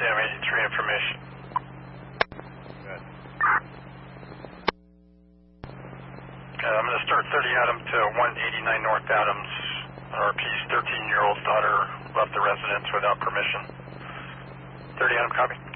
Sam 83 information. Good. I'm going to start 30 Adams to 189 North Adams. RP's 13-year-old daughter left the residence without permission. 30 Adams, copy.